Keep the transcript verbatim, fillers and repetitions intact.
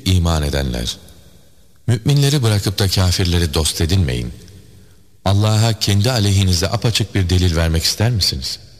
Ey iman edenler! Müminleri bırakıp da kafirleri dost edinmeyin. Allah'a kendi aleyhinize apaçık bir delil vermek ister misiniz?